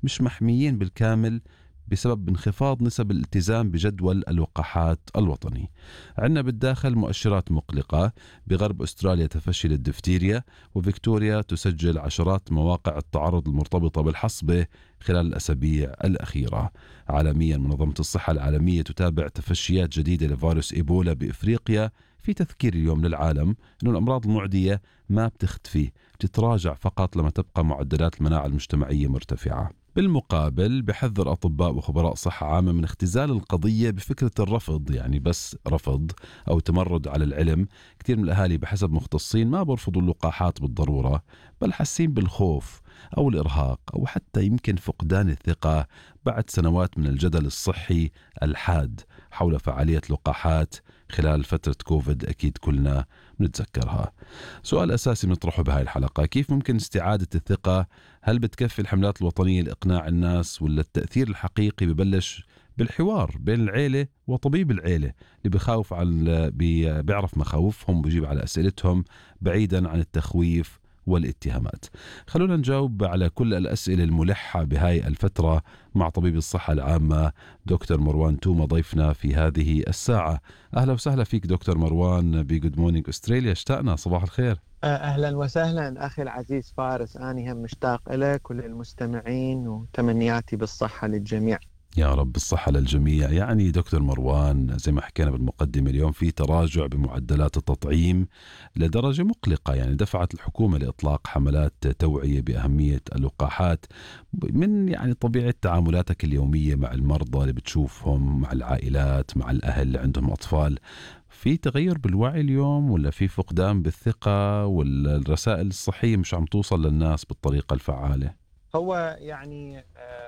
مش محميين بالكامل بسبب انخفاض نسب الالتزام بجدول اللقاحات الوطني. عندنا بالداخل مؤشرات مقلقة. بغرب أستراليا تفشي للدفتيريا، وفيكتوريا تسجل عشرات مواقع التعرض المرتبطة بالحصبة خلال الأسابيع الأخيرة. عالميا منظمة الصحة العالمية تتابع تفشيات جديدة لفيروس إيبولا بإفريقيا، في تذكير اليوم للعالم أن الأمراض المعدية ما بتختفي، بتتراجع فقط لما تبقى معدلات المناعة المجتمعية مرتفعة. بالمقابل بحذر أطباء وخبراء صحة عامة من اختزال القضية بفكرة الرفض، يعني بس رفض أو تمرد على العلم. كثير من الأهالي بحسب مختصين ما برفضوا اللقاحات بالضرورة، بل حاسين بالخوف أو الإرهاق أو حتى يمكن فقدان الثقة بعد سنوات من الجدل الصحي الحاد حول فعالية اللقاحات خلال فترة كوفيد. أكيد كلنا بنتذكرها. سؤال أساسي بنطرحه بهاي الحلقة: كيف ممكن استعادة الثقة؟ هل بتكفي الحملات الوطنية لإقناع الناس، ولا التأثير الحقيقي ببلش بالحوار بين العيلة وطبيب العيلة اللي بخاوف على بيعرف مخاوفهم وبيجيب على أسئلتهم بعيدا عن التخويف والاتهامات؟ خلونا نجاوب على كل الأسئلة الملحة بهاي الفترة مع طبيب الصحة العامة دكتور مروان تومة، ضيفنا في هذه الساعة. أهلا وسهلا فيك دكتور مروان بجود مورنينج أستراليا، اشتقنا. صباح الخير. أهلا وسهلا أخي العزيز فارس، أنا هم مشتاق لك وللمستمعين، وتمنياتي بالصحة للجميع. يا رب الصحة للجميع. يعني دكتور مروان، زي ما حكينا بالمقدمة، اليوم في تراجع بمعدلات التطعيم لدرجة مقلقة، يعني دفعت الحكومة لإطلاق حملات توعية بأهمية اللقاحات. من يعني طبيعة تعاملاتك اليومية مع المرضى اللي بتشوفهم، مع العائلات، مع الأهل اللي عندهم أطفال، في تغير بالوعي اليوم، ولا في فقدان بالثقة، ولا الرسائل الصحية مش عم توصل للناس بالطريقة الفعالة؟ هو يعني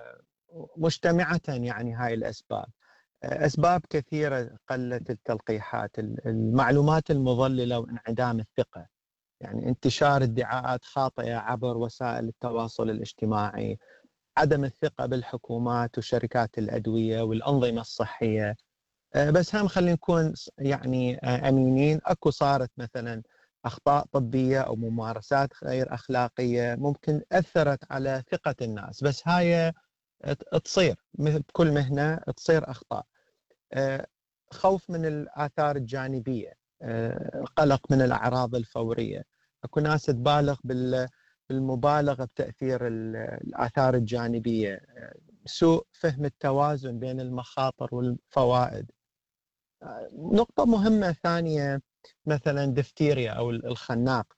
مجتمعة يعني هاي الأسباب، أسباب كثيرة: قلة التلقيحات، المعلومات المضللة، وانعدام الثقة، يعني انتشار ادعاءات خاطئة عبر وسائل التواصل الاجتماعي، عدم الثقة بالحكومات وشركات الأدوية والأنظمة الصحية. بس هم خلينا نكون يعني أمينين، أكو صارت مثلا أخطاء طبية أو ممارسات غير أخلاقية ممكن أثرت على ثقة الناس، بس هاي تصير مثل بكل مهنة، تصير أخطاء. خوف من الآثار الجانبية، قلق من الأعراض الفورية، أكو ناس تبالغ بالمبالغة بتأثير الآثار الجانبية، سوء فهم التوازن بين المخاطر والفوائد. نقطة مهمة ثانية مثلا دفتيريا أو الخناق،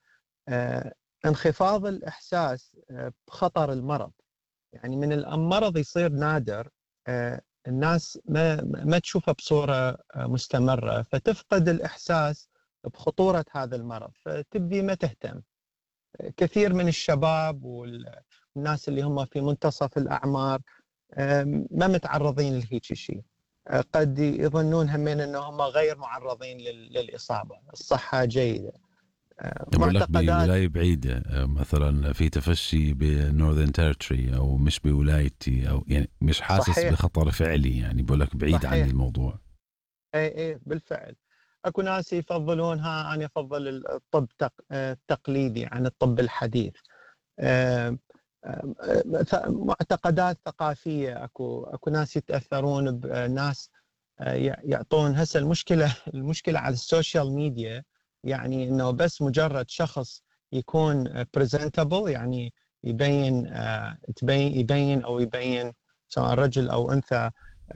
انخفاض الإحساس بخطر المرض. يعني من المرض يصير نادر، الناس ما تشوفه بصورة مستمرة، فتفقد الإحساس بخطورة هذا المرض، فتبدي ما تهتم. كثير من الشباب والناس اللي هم في منتصف الأعمار ما متعرضين لهيك شيء، قد يظنون همين أنهم غير معرضين للإصابة، الصحة جيدة. بقول لك معتقدات بولاية بعيدة، مثلا في تفشي بنورثern تيريتوري أو مش بولايتي، أو يعني مش حاسس صحيح بخطر فعلي، يعني بقول لك بعيد عني صحيح، الموضوع. اي بالفعل. اكو ناس يفضلونها، انا افضل الطب التقليدي عن الطب الحديث. معتقدات ثقافية، اكو ناس يتأثرون بناس يعطون هسه المشكلة على السوشيال ميديا، يعني انه بس مجرد شخص يكون بريزنتابل، يعني يبين او يبين سواء رجل او انثى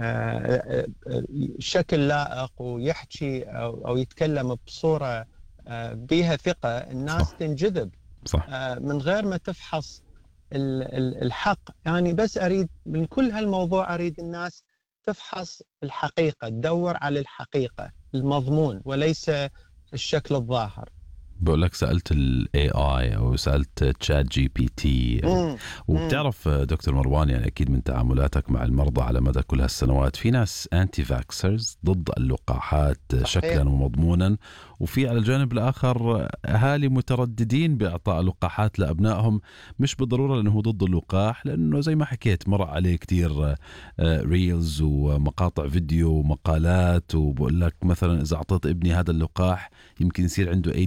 شكل لائق، ويحكي او يتكلم بصورة بها ثقة، الناس صح تنجذب صح. من غير ما تفحص الحق. يعني بس أريد من كل هالموضوع، أريد الناس تفحص الحقيقة، تدور على الحقيقة، المضمون، وليس الشكل الظاهر. بقول لك سألت ال AI أو سألت تشات جي بي تي مم. مم. وبتعرف دكتور مروان، يعني أكيد من تعاملاتك مع المرضى على مدى كل هالسنوات، في ناس أنتي فاكسرز ضد اللقاحات شكلا صحيح ومضمونا، وفي على الجانب الآخر أهالي مترددين بإعطاء لقاحات لأبنائهم، مش بالضرورة لأنه ضد اللقاح، لأنه زي ما حكيت مر عليه كتير ريلز ومقاطع فيديو ومقالات، وبقول لك مثلا إذا أعطيت ابني هذا اللقاح يمكن يصير عنده ADHD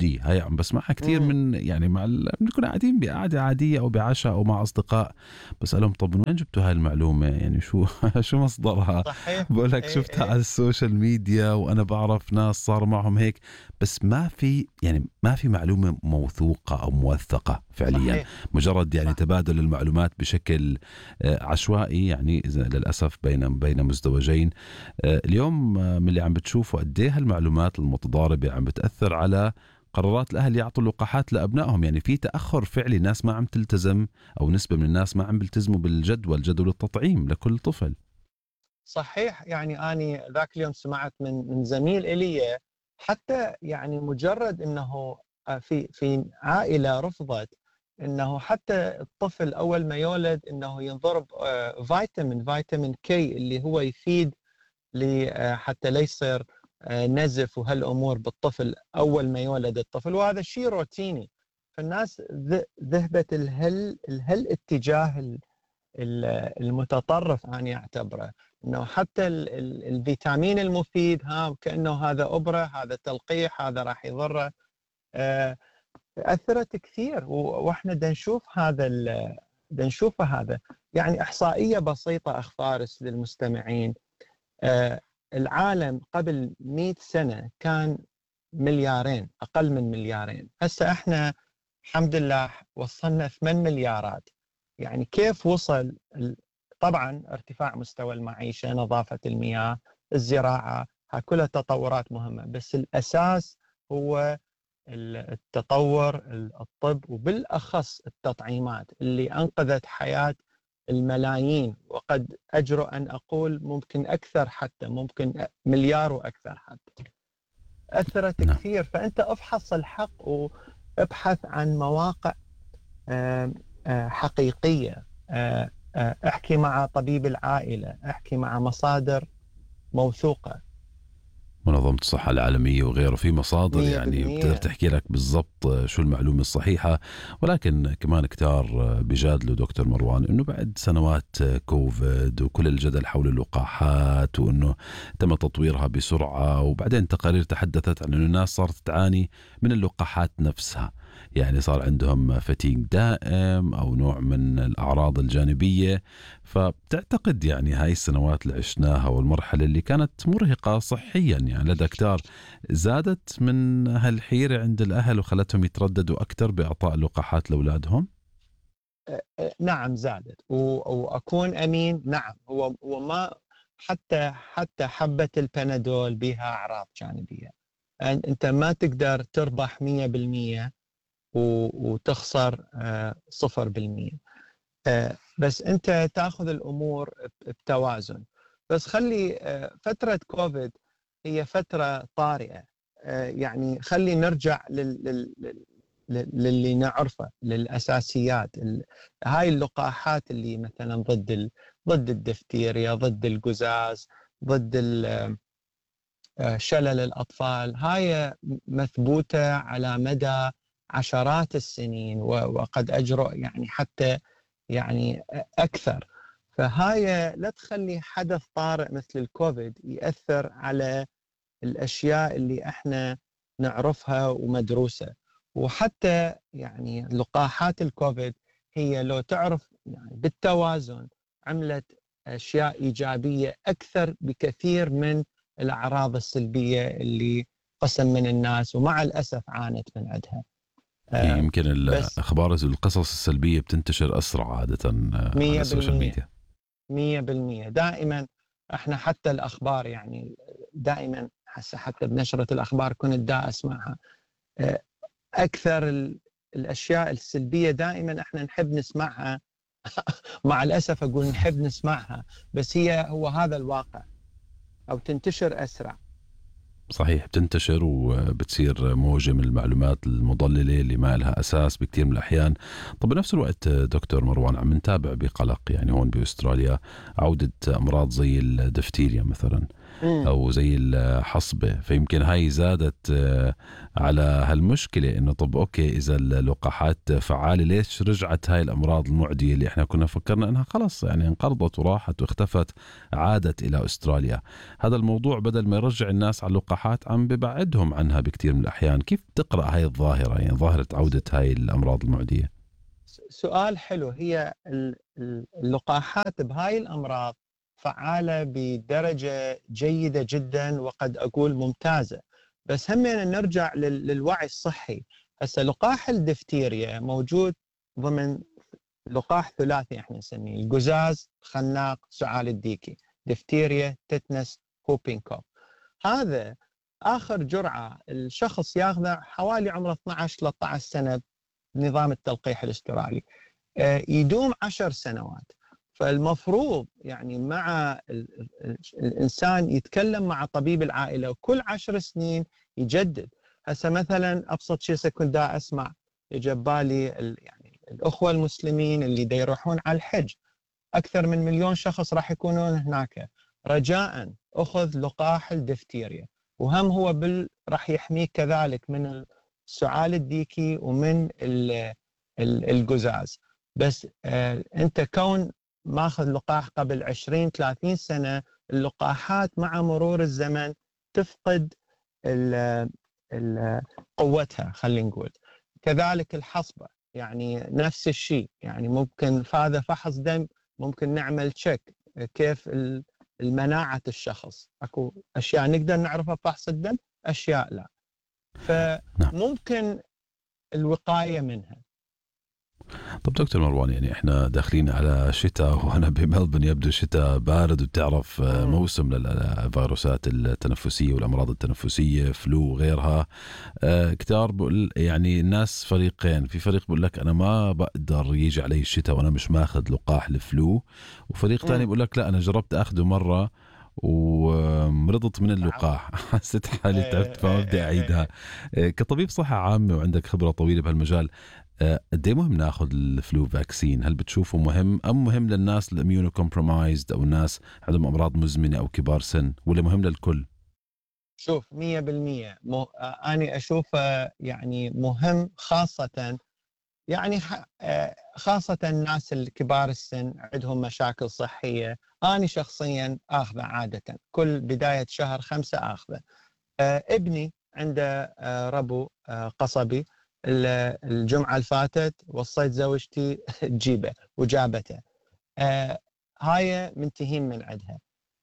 عادية، هاي عم بسمعها كتير من يعني بنكون قاعدين بقعدة عادية أو بعشاء أو مع أصدقاء، بسألهم طب من وين جبتوا هاي المعلومة؟ يعني شو شو مصدرها؟ صحيح. بقول لك اي شفتها اي على السوشيال ميديا وأنا بعرف ناس صار معهم هيك، بس ما في يعني ما في معلومة موثوقة أو موثقة فعليا، صحيح. مجرد يعني صح. تبادل المعلومات بشكل عشوائي، يعني للأسف بين مزدوجين. اليوم من اللي عم بتشوفوا قد ايه هالمعلومات المتضاربة عم بتأثر على قرارات الأهل يعطوا لقاحات لأبنائهم. يعني في تأخر فعلي، ناس ما عم تلتزم أو نسبة من الناس ما عم بيلتزموا جدول التطعيم لكل طفل. صحيح. يعني أنا ذاك اليوم سمعت من زميل إلي، حتى يعني مجرد أنه في عائلة رفضت أنه حتى الطفل أول ما يولد أنه ينضرب فيتامين كي اللي هو يفيد حتى لا يصير نزف وهالأمور بالطفل أول ما يولد الطفل، وهذا شيء روتيني. فالناس ذهبت الاتجاه المتطرف، أنا أعتبره أنه حتى الفيتامين المفيد كأنه هذا أبرة، هذا تلقيح، هذا راح يضره. أثرت كثير، وإحنا نشوف هذا. يعني إحصائية بسيطة أخ فارس للمستمعين. العالم قبل 100 سنة كان مليارين، أقل من مليارين. هسه إحنا الحمد لله وصلنا 8 مليارات. يعني كيف وصل؟ طبعا ارتفاع مستوى المعيشة، نظافة المياه، الزراعة، ها كلها تطورات مهمة، بس الأساس هو التطور الطب، وبالأخص التطعيمات اللي أنقذت حياة الملايين، وقد أجرؤ أن أقول ممكن أكثر، حتى ممكن مليار وأكثر حتى. أثرت نعم. كثير. فأنت افحص الحق وابحث عن مواقع حقيقية، احكي مع طبيب العائلة، احكي مع مصادر موثوقة. منظمة الصحة العالمية وغيره، في مصادر يعني بتقدر 100%. تحكي لك بالضبط شو المعلومة الصحيحة. ولكن كمان كتار بيجادلوا دكتور مروان انه بعد سنوات كوفيد وكل الجدل حول اللقاحات وانه تم تطويرها بسرعة، وبعدين تقارير تحدثت عن انه الناس صارت تعاني من اللقاحات نفسها، يعني صار عندهم فتيق دائم او نوع من الاعراض الجانبية. فبتعتقد يعني هاي السنوات اللي عشناها والمرحلة اللي كانت مرهقة صحيا يعني لدى كتار زادت من هالحيرة عند الأهل وخلتهم يترددوا أكثر بإعطاء اللقاحات لأولادهم؟ نعم زادت، وأكون أمين. نعم، هو ما حتى حبة البنادول بها أعراض جانبية. أنت ما تقدر تربح 100% وتخسر 0%. بس أنت تأخذ الأمور بتوازن. بس خلي فترة كوفيد هي فترة طارئة. يعني خلي نرجع للي نعرفه، للأساسيات. هاي اللقاحات اللي مثلا ضد الدفتيريا، ضد القزاز، ضد شلل الأطفال، هاي مثبوتة على مدى عشرات السنين، وقد أجرؤ يعني حتى يعني أكثر. فهاي لا تخلي حدث طارئ مثل الكوفيد يأثر على الأشياء اللي احنا نعرفها ومدروسة. وحتى يعني لقاحات الكوفيد هي لو تعرف يعني بالتوازن عملت أشياء إيجابية أكثر بكثير من الأعراض السلبية اللي قسم من الناس ومع الأسف عانت من عندها. يمكن بس الأخبار القصص السلبية بتنتشر أسرع عادة على السوشيال 100%. ميديا. 100% دائما احنا حتى الأخبار يعني دائما حتى بنشرة الأخبار كنت دا أسمعها. أكثر الأشياء السلبية دائما احنا نحب نسمعها. مع الأسف أقول نحب نسمعها، بس هو هذا الواقع، أو تنتشر أسرع. صحيح، بتنتشر وبتصير موجة من المعلومات المضللة اللي ما لها أساس بكثير من الأحيان. طب بنفس الوقت دكتور مروان عم نتابع بقلق يعني هون بأستراليا عودة أمراض زي الدفتيريا مثلا. أو زي الحصبة، فيمكن هاي زادت على هالمشكلة إنه طب أوكي إذا اللقاحات فعالة ليش رجعت هاي الأمراض المعدية اللي إحنا كنا فكرنا إنها خلص يعني انقرضت وراحت واختفت، عادت إلى أستراليا. هذا الموضوع بدل ما يرجع الناس على اللقاحات عم ببعدهم عنها بكتير من الأحيان. كيف تقرأ هاي الظاهرة، يعني ظاهرة عودة هاي الأمراض المعدية؟ سؤال حلو. هي اللقاحات بهاي الأمراض فعالة بدرجة جيدة جدا، وقد أقول ممتازة. بس هم نرجع للوعي الصحي. هسه لقاح الدفتيريا موجود ضمن لقاح ثلاثي احنا نسميه: القزاز، خناق، سعال الديكي. دفتيريا، تتنس، هوبين كوف. هذا آخر جرعة الشخص ياخذه حوالي عمره 12-13 سنة بنظام التلقيح الاسترالي، يدوم 10 سنوات. فالمفروض يعني مع الإنسان يتكلم مع طبيب العائلة وكل 10 سنين يجدد. هسه مثلا أبسط شيء كنت دا أسمع جبالي يعني الأخوة المسلمين اللي دا يروحون على الحج، أكثر من 1,000,000 شخص راح يكونون هناك. رجاء أخذ لقاح الدفتيريا، وهم هو راح يحميك كذلك من السعال الديكي ومن القزاز. بس أنت كون ماخذ لقاح قبل 20-30 سنة، اللقاحات مع مرور الزمن تفقد قوتها خلينا نقول. كذلك الحصبة يعني نفس الشيء، يعني ممكن هذا فحص دم ممكن نعمل تشيك كيف المناعة الشخص. اكو اشياء نقدر نعرفها بفحص الدم، اشياء لا. فممكن الوقاية منها. طب دكتور مروان، يعني احنا داخلين على شتاء وانا بملبن يبدو شتاء بارد، وبتعرف موسم للفيروسات التنفسيه والامراض التنفسيه، فلو وغيرها. كتار بقول يعني الناس فريقين، في فريق بقول لك انا ما بقدر يجي علي الشتاء وانا مش ماخذ لقاح الفلو، وفريق ثاني بقول لك لا انا جربت اخذه مره ومرضت من اللقاح حسيت حالي تعبت فما بدي اعيدها. كطبيب صحه عامه وعندك خبره طويله بهالمجال، قد ايه مهم ناخذ الفلو فاكسين؟ هل بتشوفه مهم ام مهم للناس الاميونو كومبرومايزد او الناس عندهم امراض مزمنه او كبار سن، ولا مهم للكل؟ شوف 100% أنا أشوفه يعني مهم، خاصة يعني خاصة الناس الكبار السن عندهم مشاكل صحية. أنا شخصيا آخذه عادة كل بداية شهر 5 آخذه. ابني عنده ربو قصبي، الجمعة الفاتت وصيت زوجتي تجيبه وجابته. هاي منتهين من عندها.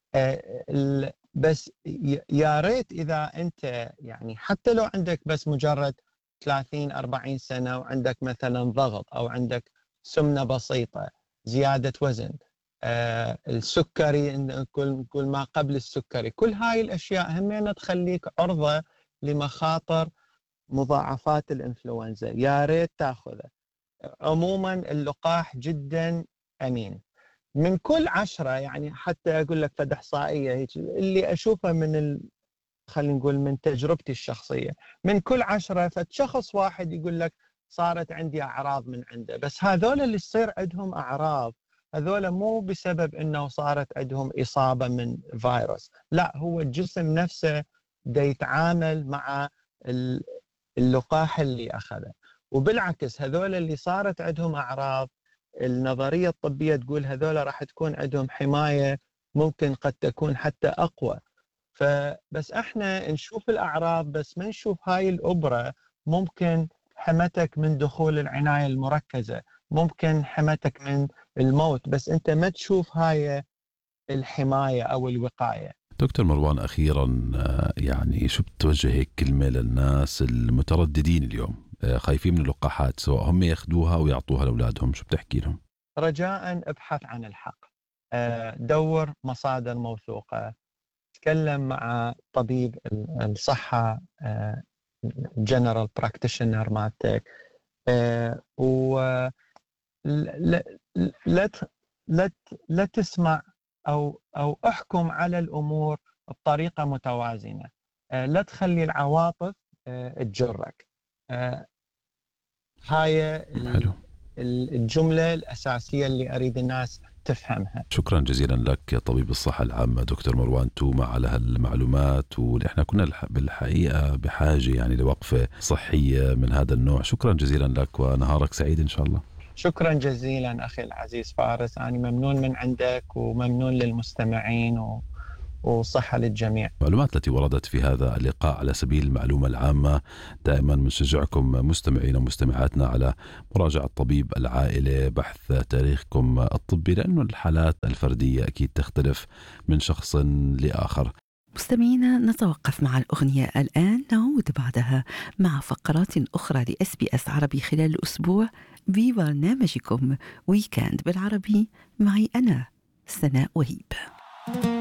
بس يا ريت إذا أنت يعني حتى لو عندك بس مجرد 30-40 سنة وعندك مثلا ضغط أو عندك سمنة بسيطة، زيادة وزن، السكري، كل ما قبل السكري، كل هاي الأشياء همينة تخليك عرضة لمخاطر مضاعفات الإنفلونزا. يا ريت تأخذه. عموما اللقاح جدا أمين. من كل 10 يعني حتى أقول لك فد إحصائية هيك اللي أشوفها خلينا نقول من تجربتي الشخصية، من كل 10 فد شخص واحد يقول لك صارت عندي أعراض من عنده. بس هذول اللي يصير عندهم أعراض هذول مو بسبب أنه صارت عندهم إصابة من فيروس، لا، هو الجسم نفسه دا يتعامل مع اللقاح اللي أخذه. وبالعكس هذول اللي صارت عندهم أعراض، النظرية الطبية تقول هذول راح تكون عندهم حماية ممكن قد تكون حتى أقوى. فبس احنا نشوف الأعراض بس ما نشوف هاي الأبرة. ممكن حمتك من دخول العناية المركزة، ممكن حمتك من الموت، بس انت ما تشوف هاي الحماية أو الوقاية. دكتور مروان، أخيرا يعني شو بتوجه هيك كلمة للناس المترددين اليوم خايفين من اللقاحات، سواء هم ياخدوها أو يعطوها لأولادهم، شو بتحكي لهم؟ رجاء ابحث عن الحق، دور مصادر موثوقة، تكلم مع طبيب الصحة، جنرال براكتيشنر مالتك، و لا لا لا تسمع او احكم على الامور بطريقه متوازنه. لا تخلي العواطف تجرك. هاي حلو. الجمله الاساسيه اللي اريد الناس تفهمها. شكرا جزيلا لك طبيب الصحة العامة دكتور مروان تومة على هالمعلومات، ونحن كنا بالحقيقة بحاجة يعني لوقفة صحية من هذا النوع. شكرا جزيلا لك ونهارك سعيد إن شاء الله. شكرا جزيلا أخي العزيز فارس، أنا ممنون من عندك وممنون للمستمعين وصحة للجميع. المعلومات التي وردت في هذا اللقاء على سبيل المعلومة العامة. دائما نشجعكم مستمعين ومستمعاتنا على مراجعة طبيب العائلة، بحث تاريخكم الطبي، لأنه الحالات الفردية أكيد تختلف من شخص لآخر. مستمعينا نتوقف مع الأغنية الآن، نعود بعدها مع فقرات أخرى لSBS عربي خلال الأسبوع ببرنامجكم ويكاند بالعربي معي أنا سناء وهيب.